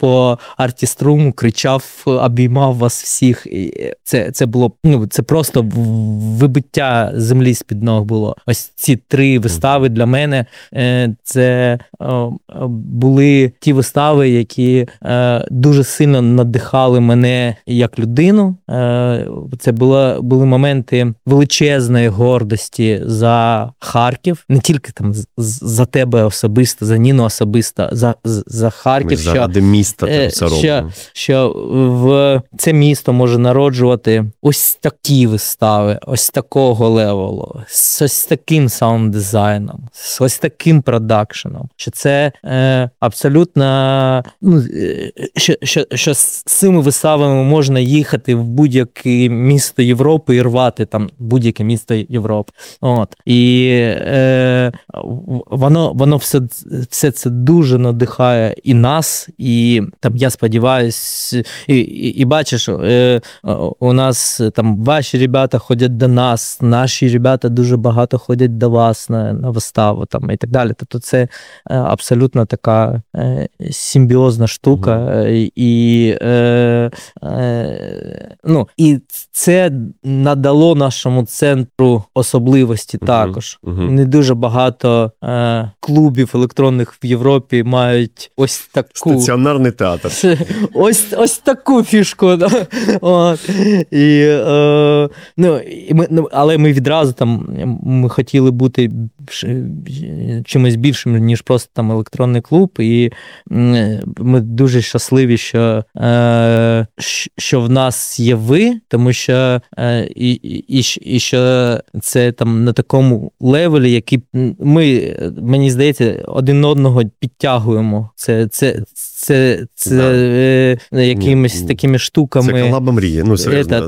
по артіструму, кричав, обіймав вас всіх. І це було, це просто вибиття землі з-під ног було. Ось ці 3 вистави для мене це були ті вистави, які дуже сильно надихали мене як людину. Це були моменти величезної гордості за Харків, не тільки там за тебе особисто, за Ніну особисто, за Харків, заради міста це робимо. Що в це місто може народжувати ось такі вистави, ось такого левелу, з ось таким саунд-дизайном, з ось таким продакшеном, що це абсолютно, що з цими виставами можна їхати в будь-яке місто Європи і рвати там будь-яке місто Європи. От. І воно все це дуже надихає і нас, і там, я сподіваюсь, і бачиш, у нас там ваші ребята ходять до нас, наші ребята дуже багато ходять до вас на виставу там, і так далі. Тобто це абсолютно така симбіозна штука. І це надало нашому центру особливості також. Не дуже багато клубів електронних в Європі мають ось таку... Стаціонарний театр. Ось таку фішку. Але ми відразу там, ми хотіли бути чимось більшим, ніж просто там електронний клуб. І ми дуже щасливі, що в нас є ви, тому що і що це там на такому левелі, який ми, мені здається, один одного підтягуємо. Це якимись такими штуками. Це колаба мрії, серйозно.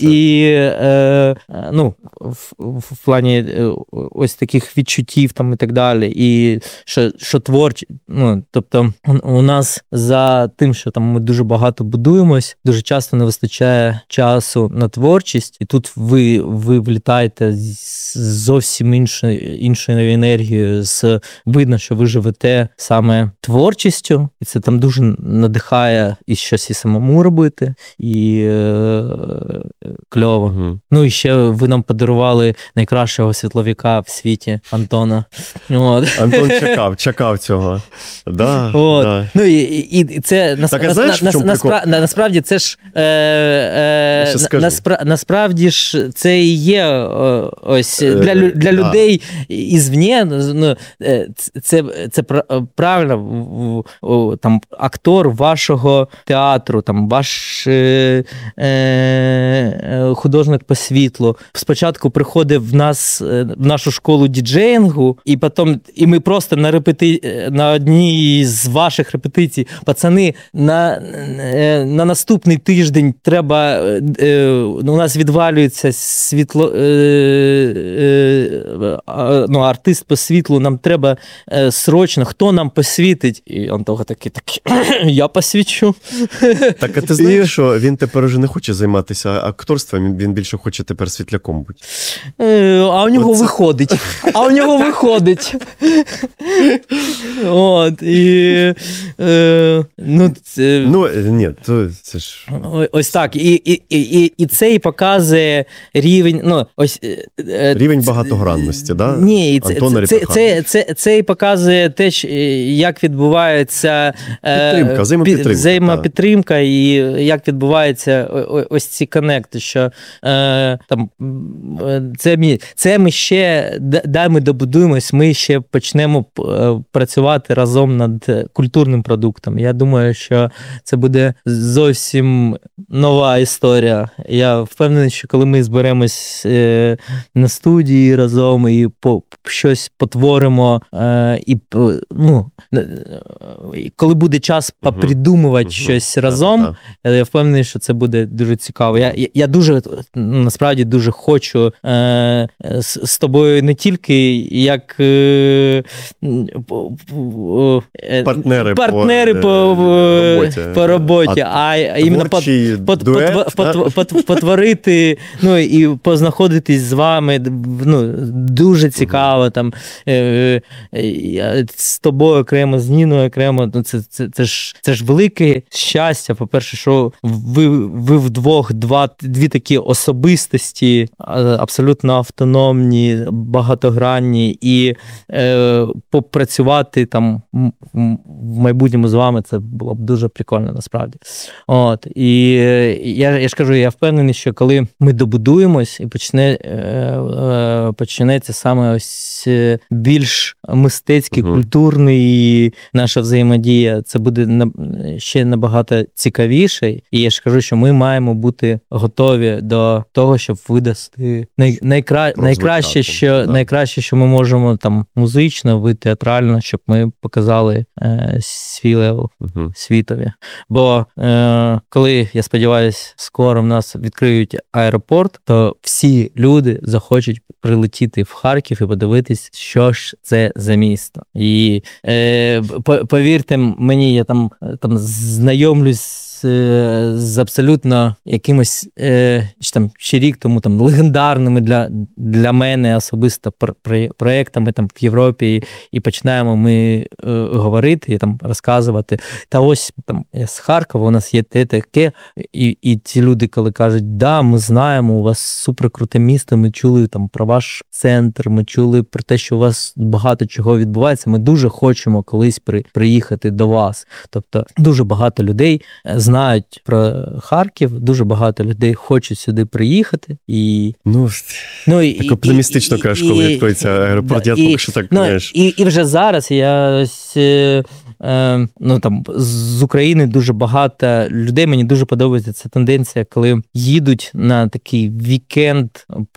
В плані ось таких відчуттів там і так далі. І що творчі, тобто у нас за тим, що там ми дуже багато будуємось, дуже часто не вистачає часу на творчість, і тут ви влітаєте з зовсім іншою енергією, видно, що ви живете саме творчістю, і це там дуже надихає і щось і самому робити, і кльово. І ще ви нам подарували найкращого світловика в світі, Антона. Антон чекав цього. І це насправді це ж насправді ж це і є ось для людей ізвні, це правильно, там актор вашого театру, там ваш художник по світлу спочатку приходив в нашу школу діджеїнгу, і ми просто на одній з ваших репетицій: пацани, на наступний тиждень треба, у нас відвалюється світло, артист по світлу, нам треба срочно, хто нам посвітить? І Антоха такий, я посвічу. Так, а ти знаєш, що він тепер уже не хоче займатися акторством, він більше хоче тепер світляком бути. А у нього виходить. Це ж... Ось так. І це і показує рівень, рівень багатогранності, да? Ні, це і показує те, як відбувається взаємопідтримка, і як відбувається ось ці коннекти, що там це ми ще, ми добудуємось, ми ще почнемо працювати разом над культурним продуктом. Я думаю, що це буде зовсім нова історія. Я впевнений, що коли ми зберемось на студії разом і щось потворимо, коли буде час попридумувати щось разом, я впевнений, що це буде дуже цікаво. Я дуже, насправді, дуже хочу з тобою не тільки великий, як партнери по роботі, а іменно потворити, ну, і познаходитись з вами, ну, дуже цікаво, там, з тобою окремо, з Ніною окремо, ну, це ж велике щастя, по-перше, що ви вдвох, дві такі особистості, абсолютно автономні, багатогранні, і попрацювати там в майбутньому з вами, це було б дуже прикольно, насправді. От, і я ж кажу, я впевнений, що коли ми добудуємось і почнеться саме ось більш мистецький, культурний наша взаємодія, це буде ще набагато цікавіше. І я ж кажу, що ми маємо бути готові до того, щоб видати найкраще, що ми можемо там музично, театрально, щоб ми показали свій левел світові. Бо коли, я сподіваюся, скоро в нас відкриють аеропорт, то всі люди захочуть прилетіти в Харків і подивитись, що ж це за місто. І повірте мені, я там знайомлюсь з абсолютно якимось ще рік тому там легендарними для мене особисто проєктами там в Європі, і починаємо ми говорити і там розказувати. Та ось там я з Харкова, у нас є те таке, і ці люди, коли кажуть, да, ми знаємо, у вас суперкруте місто, ми чули там про ваш центр, ми чули про те, що у вас багато чого відбувається, ми дуже хочемо колись приїхати до вас. Тобто дуже багато людей знають про Харків, дуже багато людей хочуть сюди приїхати. І так оптимістично кажеш, коли відкриється аеропорт, я поки що так, знаєш. І вже зараз я там з України дуже багато людей, мені дуже подобається ця тенденція, коли їдуть на такий вікенд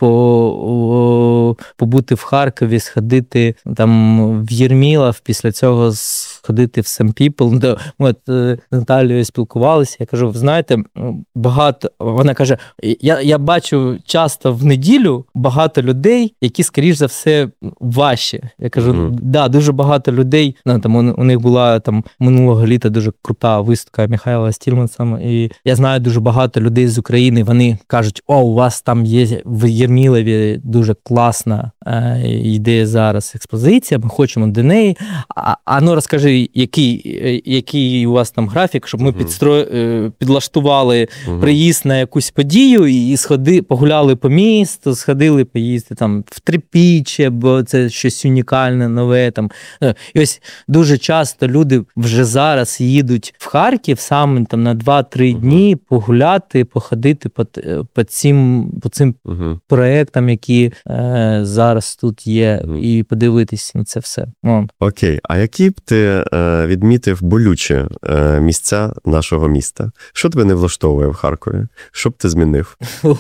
побути в Харкові, сходити там в Єрмілов, після цього сходити в Some People. Ми з Наталією спілкувалися, я кажу, знаєте, багато, вона каже, я бачу часто в неділю багато людей, які, скоріш за все, ваші. Я кажу, да, дуже багато людей, там у них була там минулого літа дуже крута виставка Михайла Стільманса, і я знаю дуже багато людей з України, вони кажуть, у вас там є в Єрмілові дуже класна ідея зараз експозиція, ми хочемо до неї. Ну розкажи, який у вас там графік, щоб ми підлаштували приїзд на якусь подію і погуляли по місту, сходили поїсти там в Трипіччя, бо це щось унікальне, нове там. І ось дуже часто люди вже зараз їдуть в Харків саме там на 2-3 дні погуляти, походити по цим проєктам, які зараз тут є, і подивитись на це все. Окей, а які б ти відмітив болючі місця нашого міста? Що тебе не влаштовує в Харкові? Що б ти змінив?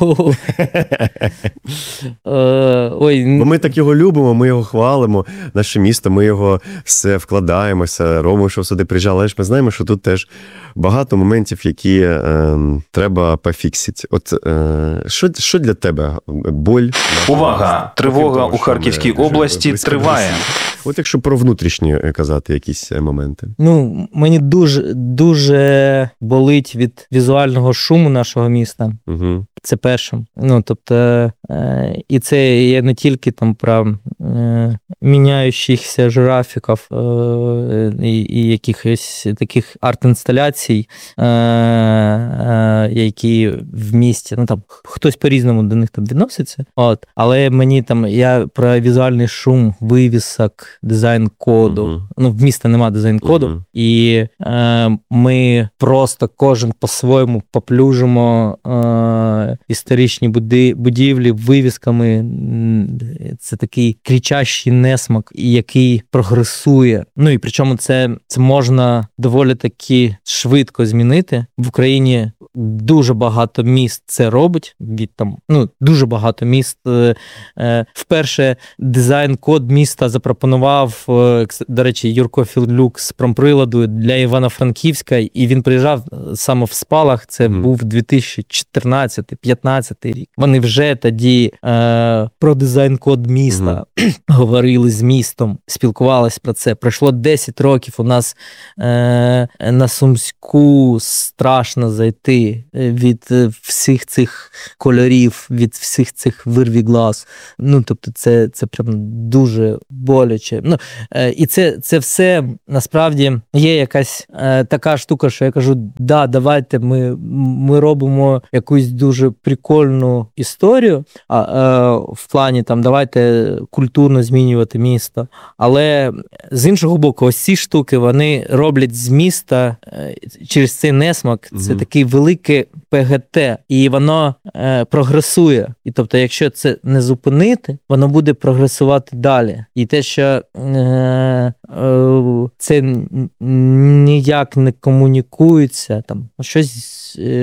Бо ми так його любимо, ми його хвалимо, наше місто, ми його все вкладаємося, Рома, що сюди приїжджав, але ж ми знаємо, що тут теж багато моментів, які треба пофіксити. От що для тебе боль? Увага! Тривога у Харківській області триває. От якщо про внутрішні казати якісь моменти. Мені дуже болить від візуального шуму нашого міста. Це першим. Тобто, і це є не тільки там про міняючихся графіків і якихось таких арт-інсталяцій, які в місті, там хтось по-різному до них там відноситься. Але мені там, я про візуальний шум, вивісок, дизайн-коду. В міста нема дизайн-коду. І ми просто кожен по-своєму поплюжимо історичні будівлі вивісками. Це такий кричащий несмак, який прогресує. І причому це можна доволі таки швидко змінити. В Україні дуже багато міст це робить. Дуже багато міст. Вперше дизайн-код міста запропонував, до речі, Юрко люк з промприладу для Івано-Франківська, і він приїжджав саме в Спалах, це був 2014-15 рік. Вони вже тоді про дизайн-код міста говорили з містом, спілкувалися про це. Пройшло 10 років, у нас на Сумську страшно зайти від всіх цих кольорів, від всіх цих вирві глаз. Ну, тобто це прям дуже боляче. Ну, і це все, насправді, є якась така штука, що я кажу, да, давайте ми робимо якусь дуже прикольну історію, в плані, там, давайте культурно змінювати місто. Але, з іншого боку, ось ці штуки, вони роблять з міста через цей несмак, це такий великий ПГТ, і воно прогресує. І тобто, якщо це не зупинити, воно буде прогресувати далі. І те, що це ніяк не комунікується, там щось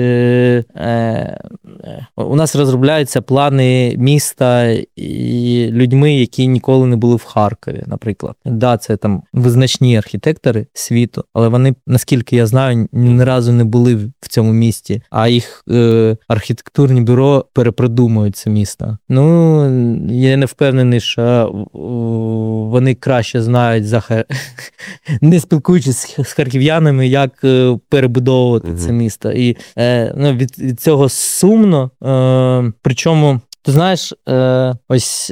у нас розробляються плани міста і людьми, які ніколи не були в Харкові, наприклад. Да, це там визначні архітектори світу, але вони, наскільки я знаю, ні разу не були в цьому місті, а їх архітектурні бюро перепродумують це місто. Ну, я не впевнений, що вони краще знають, не спілкуючись з харків'янами, як перебудовувати це місто. І від цього сумно. Причому, ти знаєш, ось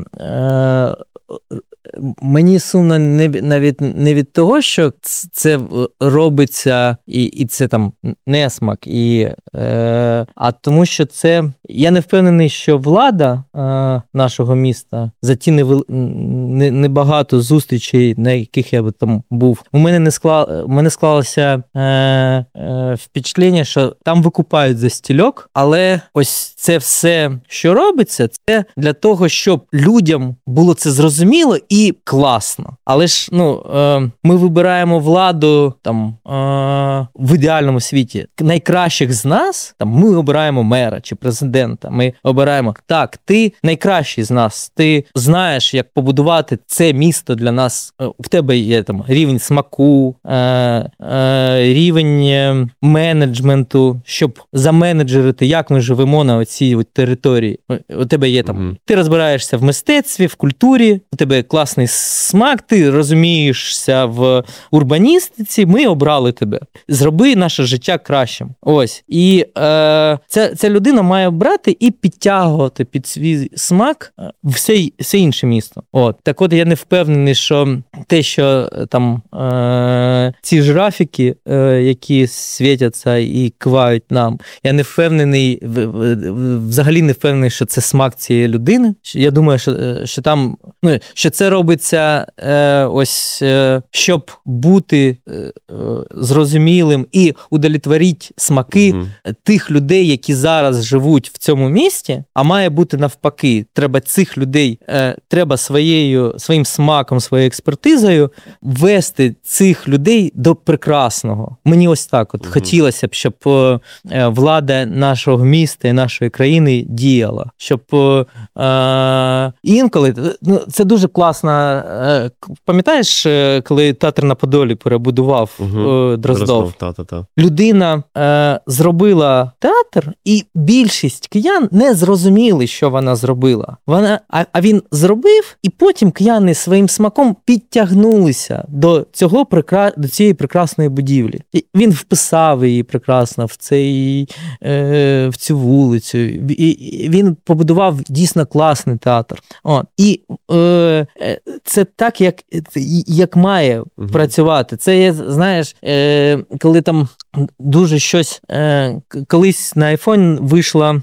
мені сумно навіть не від того, що це робиться і це там несмак, а тому, що це... Я не впевнений, що влада нашого міста за ті небагато зустрічей, на яких я би там був, у мене склалося впечатлення, що там викупають за стільок, але ось це все, що робиться, це для того, щоб людям було це зрозуміло і класно. Але ж, ми вибираємо владу там в ідеальному світі. Найкращих з нас, там, ми обираємо мера чи президента. Ми обираємо, так, ти найкращий з нас, ти знаєш, як побудувати це місто для нас. В тебе є там рівень смаку, рівень менеджменту, щоб заменеджерити, як ми живемо на оцій території. У тебе є там, ти розбираєшся в мистецтві, в культурі, у тебе класний смак, ти розумієшся в урбаністиці, ми обрали тебе. Зроби наше життя кращим. Ось. І ця людина має брати і підтягувати під свій смак все інше місто. Так от я не впевнений, що те, що там ці жирафіки, які світяться і кивають нам, я не впевнений, взагалі не впевнений, що це смак цієї людини. Я думаю, що там, що це робиться ось, щоб бути зрозумілим і удовлетворити смаки тих людей, які зараз живуть в цьому місті, а має бути навпаки. Треба цих людей, треба своїм смаком, своєю експертизою вести цих людей до прекрасного. Мені ось так от хотілося б, щоб влада нашого міста і нашої країни діяла. Щоб інколи, це дуже класно. Пам'ятаєш, коли театр на Подолі перебудував Дроздов? Людина зробила театр, і більшість киян не зрозуміли, що вона зробила. А він зробив, і потім кияни своїм смаком підтягнулися до цієї прекрасної будівлі. І він вписав її прекрасно в цю вулицю. І він побудував дійсно класний театр. І це так, як має працювати. Це є, знаєш, коли там дуже щось... Колись на iPhone вийшла,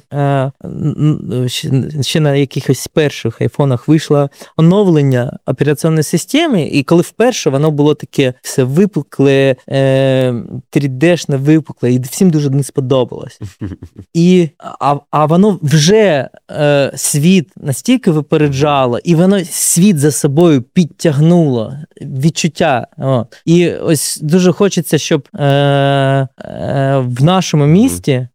ще на якихось перших айфонах вийшло оновлення операційної системи, і коли вперше воно було таке все випукле, 3D-шне випукле, і всім дуже не сподобалось. А воно вже світ настільки випереджало, і воно світ за собою підтягнуло, відчуття. І ось дуже хочеться, щоб в нашому місті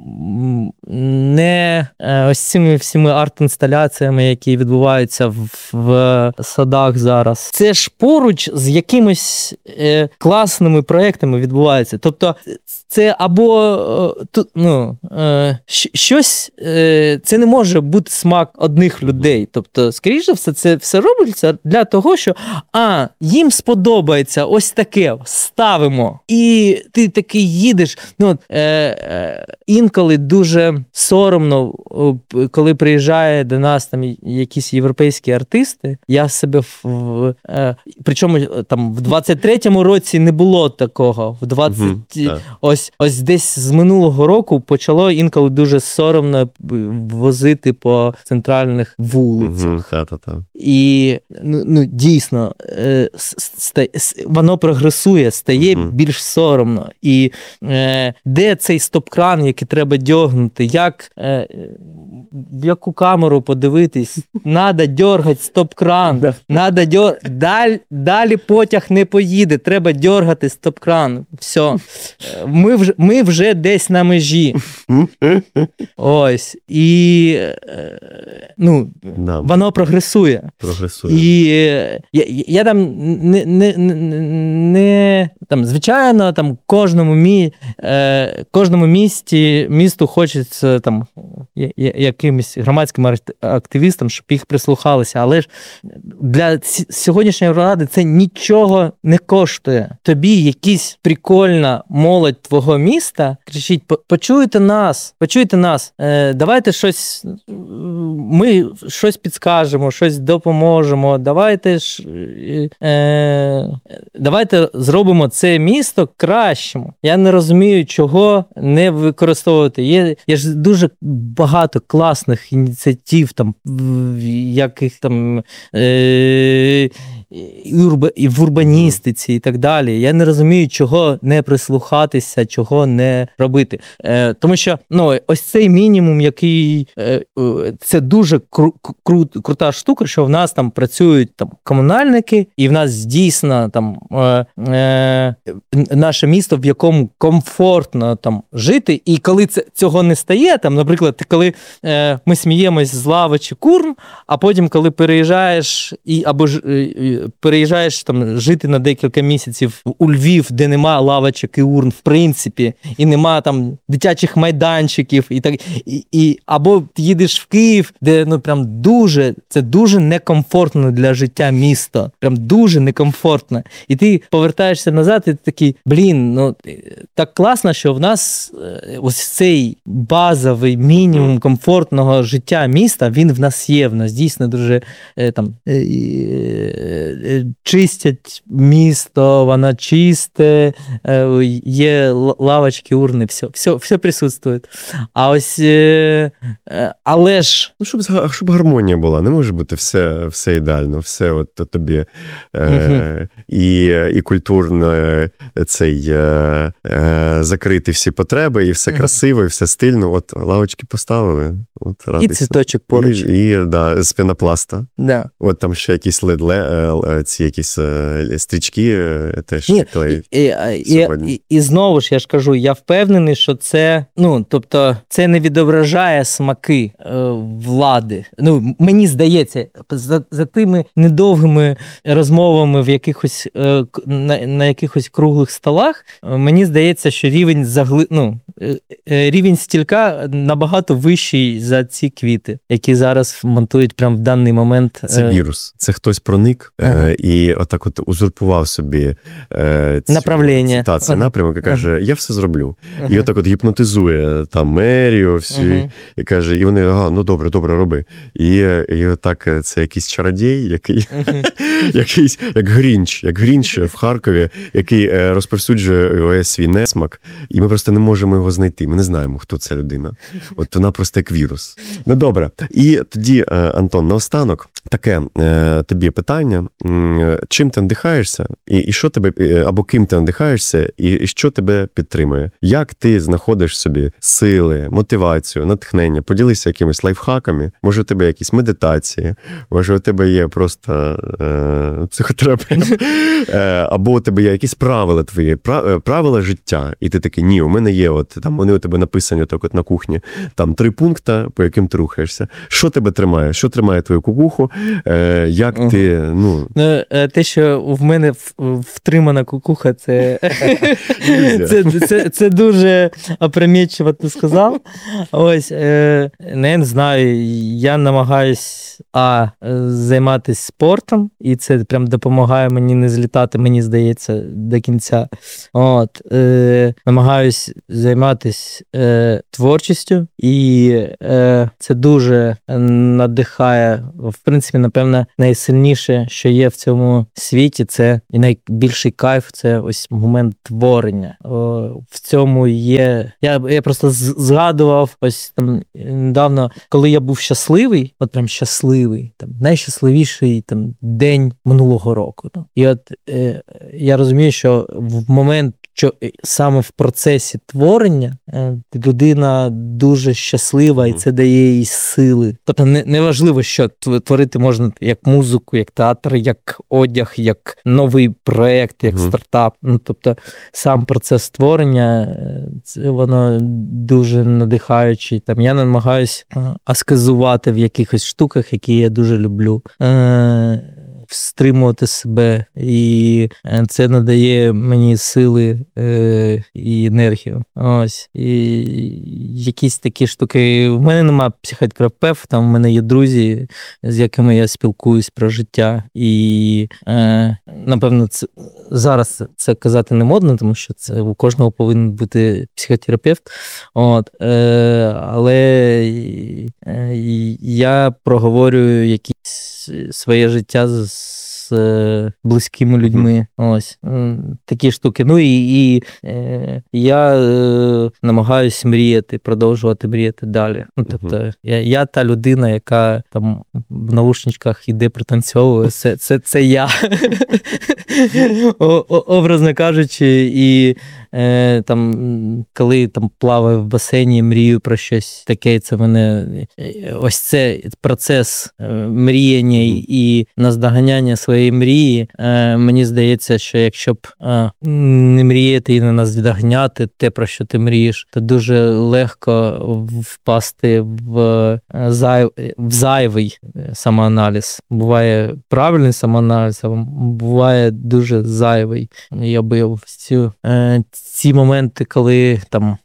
не ось цими всіми арт-інсталяціями, які відбуваються в садах зараз. Це ж поруч з якимись класними проектами відбувається. Тобто це або щось, це не може бути смак одних людей. Тобто, скоріше все, це все робиться для того, що їм сподобається ось таке, ставимо. І ти такий їдеш. Інколи дуже соромно, коли приїжджає до нас там якісь європейські артисти, я себе причому там в 23-му році не було такого. Ось десь з минулого року почало інколи дуже соромно возити по центральних вулицях. І дійсно воно прогресує, стає більш соромно. І де цей стоп-кран, який треба дьогнути, в яку камеру подивитись, треба дьоргати стоп-кран, далі потяг не поїде, треба дьоргати стоп-кран. Все. Ми вже десь на межі. Ось. І воно прогресує. І я там не звичайно, там кожному місту хочеться там якимось громадським активістам, щоб їх прислухалися, але ж для сьогоднішньої влади це нічого не коштує. Тобі якась прикольна молодь твого міста кричить: почуйте нас, давайте ми щось підскажемо, щось допоможемо, давайте зробимо це місто кращим. Я не розумію, чого не використовувати. Є ж дуже багато класних ініціатив, там, яких там і в урбаністиці і так далі. Я не розумію, чого не прислухатися, чого не робити. Тому що ось цей мінімум, який це дуже крута штука, що в нас там працюють там комунальники, і в нас дійсно там наше місто, в якому комфортно там жити. І коли цього не стає, там, наприклад, коли ми сміємось з лавочок урн, а потім, коли переїжджаєш або переїжджаєш там жити на декілька місяців у Львів, де нема лавочок і урн, в принципі, і нема там дитячих майданчиків, або ти їдеш в Київ, де прям це дуже некомфортно для життя місто. Прям дуже некомфортно. І ти повертаєшся назад, і ти такий, так класно, що в нас ось цей базовий мінімум комфортного життя міста, він в нас є. В нас дійсно дуже там чистять місто, воно чисте, є лавочки, урни, все присутствує. А ось, але ж... щоб гармонія була, не може бути все ідеально, все от тобі і культурно закрити всі потреби, і все красиво, і все стильно. От лавочки поставили, от радість. І цвіточок поруч. І з пенопласта. Да. От там ще якісь ці якісь стрічки теж клеють. І знову ж я ж кажу, я впевнений, що це, тобто, це не відображає смаки влади. Мені здається, за тими недовгими розмовами в якихось на якихось круглих столах, мені здається, що рівень стілька набагато вищий за ці квіти, які зараз монтують прямо в даний момент. Це вірус. Це хтось проник і отак от узурпував собі напрямок і каже, я все зроблю. І отак от гіпнотизує там мерію всю, і каже, і вони, добре, роби. І отак це якийсь чародій, якийсь, як Грінч в Харкові, який розповсюджує свій несмак, і ми просто не можемо його знайти. Ми не знаємо, хто ця людина. От вона просто як вірус. Добре. І тоді, Антон, наостанок, Таке тобі питання. Чим ти надихаєшся? І що тебе, або ким ти надихаєшся, і що тебе підтримує? Як ти знаходиш собі сили, мотивацію, натхнення? Поділися якимись лайфхаками. Може, у тебе якісь медитації, може, у тебе є просто психотерапевт, або у тебе є якісь правила твої, правила життя, і ти такий, ні, у мене є, там вони у тебе написані так на кухні, там 3 пункти, по яким ти рухаєшся. Що тебе тримає? Що тримає твою кукуху? Як ти, те, що в мене втримана кукуха, це дуже опрометчиво ти сказав. Ось, не знаю, я намагаюсь займатися спортом, і це прям допомагає мені не злітати, мені здається, до кінця. Намагаюсь займатися творчістю, і це дуже надихає. В принципі, напевно, найсильніше, що є в цьому світі, це і найбільший кайф, це ось момент творення. В цьому є... Я просто згадував ось там недавно, коли я був щасливий, прям щасливий, там найщасливіший там день минулого року. І я розумію, що в момент, що саме в процесі творення людина дуже щаслива, і це дає їй сили. Тобто неважливо, що творити можна як музику, як театр, як одяг, як новий проєкт, як стартап. Тобто сам процес творення, це воно дуже надихаючий. Там я намагаюсь аскезувати в якихось штуках, які я дуже люблю. Стримувати себе, і це надає мені сили і енергію. Ось. І якісь такі штуки. В мене немає психотерапевта, в мене є друзі, з якими я спілкуюсь про життя. І, напевно, зараз це казати не модно, тому що це у кожного повинен бути психотерапевт. Але я проговорюю якісь своє життя з близькими людьми. Ось. Такі штуки. І я намагаюсь мріяти, продовжувати мріяти далі. Тобто, я та людина, яка там в наушничках іде пританцьовує. Це я. Образно кажучи, і там, коли там плаваю в басейні, мрію про щось таке, це мене ось це процес мріяння і наздоганяння своєї мрії. Мені здається, що якщо б не мріяти і не наздоганяти те, про що ти мрієш, то дуже легко впасти в зайвий самоаналіз. Буває правильний самоаналіз, а буває дуже зайвий. Я би ці моменти, коли там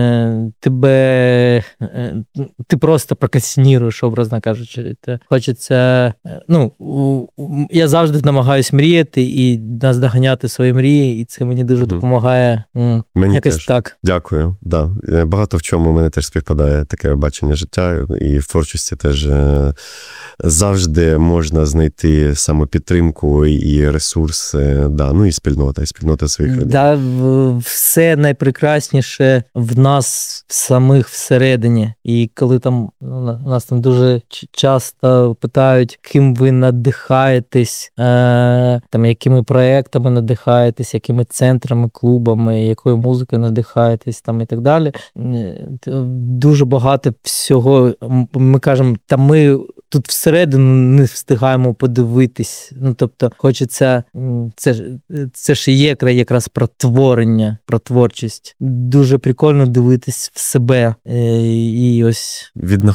ти просто прокрастиніруєш, образно кажучи. Хочеться, я завжди намагаюсь мріяти і наздоганяти свої мрії, і це мені дуже допомагає. Мені якось теж. Так. Дякую. Да. Багато в чому в мене теж співпадає таке бачення життя, і в творчості теж завжди можна знайти самопідтримку і ресурси, і спільнота своїх людей. Все найпрекрасніше в нас самих всередині. І коли там нас там дуже часто питають, ким ви надихаєтесь, там якими проектами надихаєтесь, якими центрами, клубами, якою музикою надихаєтесь, там і так далі. Дуже багато всього. Ми кажемо, ми тут всередину не встигаємо подивитись. Тобто хочеться, це ж є якраз про творення, про творчість. Дуже прикольно дивитись в себе і ось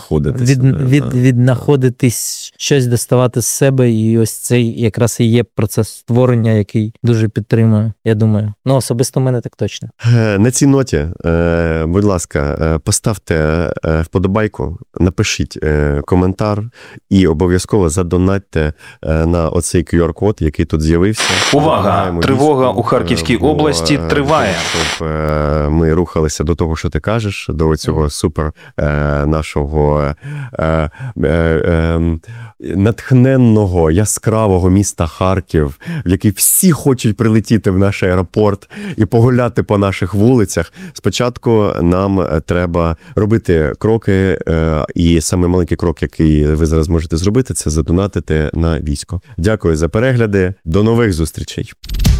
віднаходитись, щось доставати з себе, і ось це якраз і є процес створення, який дуже підтримує, я думаю. Особисто в мене так точно. На цій ноті, будь ласка, поставте вподобайку, напишіть коментар і обов'язково задонатьте на оцей QR-код, який тут з'явився. Увага! Тривога у Харківській області триває. Щоб ми рухалися до того, що ти кажеш, до цього супер нашого натхненного, яскравого міста міста Харків, в який всі хочуть прилетіти в наш аеропорт і погуляти по наших вулицях, спочатку нам треба робити кроки, і саме маленький крок, який ви зараз можете зробити, це задонатити на військо. Дякую за перегляди. До нових зустрічей.